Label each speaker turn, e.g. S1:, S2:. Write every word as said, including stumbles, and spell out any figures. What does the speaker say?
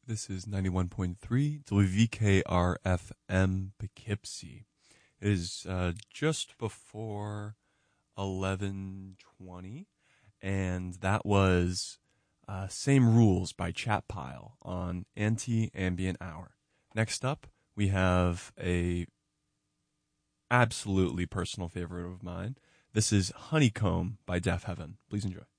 S1: This is ninety-one point three W V K R F M Poughkeepsie. It is uh, just before eleven twenty, and that was uh, Same Rules by Chat Pile on Anti-Ambient Hour. Next up, we have a absolutely personal favorite of mine. This is Honeycomb by Deaf Heaven. Please enjoy.